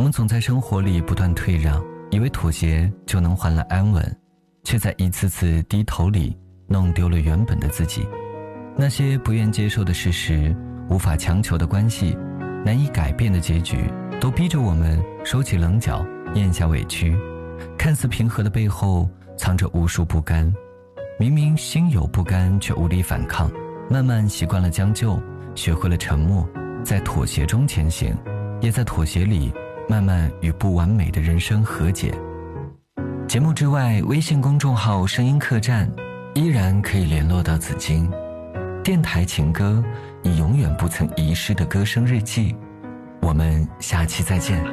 们总在生活里不断退让，以为妥协就能换来安稳，却在一次次低头里弄丢了原本的自己。那些不愿接受的事实，无法强求的关系，难以改变的结局，都逼着我们收起棱角，咽下委屈。看似平和的背后，藏着无数不甘。明明心有不甘，却无力反抗，慢慢习惯了将就，学会了沉默，在妥协中前行，也在妥协里慢慢与不完美的人生和解。节目之外，微信公众号声音客栈依然可以联络到紫金。电台情歌，你永远不曾遗失的歌声日记。我们下期再见。